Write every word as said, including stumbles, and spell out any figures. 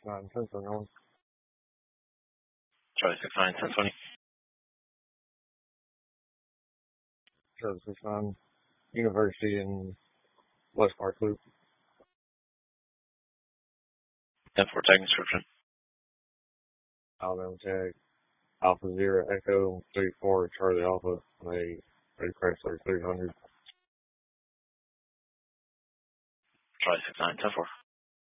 nine, Central North. Charlie six nine, ten twenty. Charlie six nine, University in West Park Loop. ten four, tag description. Alabama tag. Alpha Zero Echo three four Charlie Alpha. A Red Chrysler three hundred. Charlie six nine, ten four.